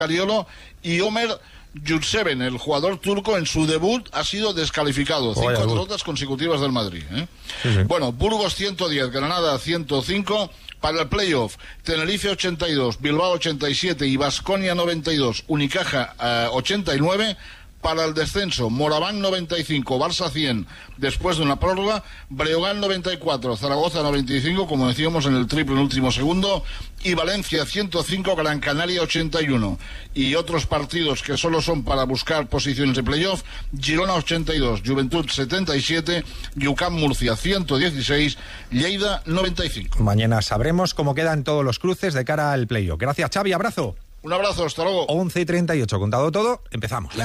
Cariolo y Omer Yurtseven, el jugador turco, en su debut ha sido descalificado. 5 derrotas consecutivas del Madrid. Sí. Bueno, Burgos 110, Granada 105. Para el playoff, Tenerife 82, Bilbao 87 y Baskonia 92, Unicaja 89. Para el descenso, Moraván 95, Barça 100, después de una prórroga, Breogán 94, Zaragoza 95, como decíamos en el triple en último segundo, y Valencia 105, Gran Canaria 81. Y otros partidos que solo son para buscar posiciones de playoff, Girona 82, Juventud 77, UCAM Murcia 116, Lleida 95. Mañana sabremos cómo quedan todos los cruces de cara al playoff. Gracias, Xavi, abrazo. Un abrazo, hasta luego. 11:38, contado todo, empezamos.